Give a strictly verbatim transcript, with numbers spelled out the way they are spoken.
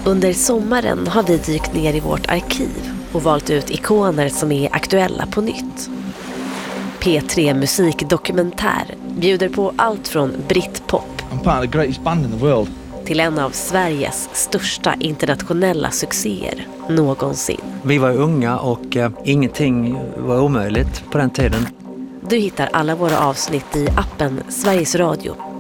Under sommaren har vi dykt ner i vårt arkiv och valt ut ikoner som är aktuella på nytt. P tre Musikdokumentär bjuder på allt från Britpop I'm part of the greatest band in the world. till en av Sveriges största internationella succéer någonsin. Vi var unga och eh, ingenting var omöjligt på den tiden. Du hittar alla våra avsnitt i appen Sveriges Radio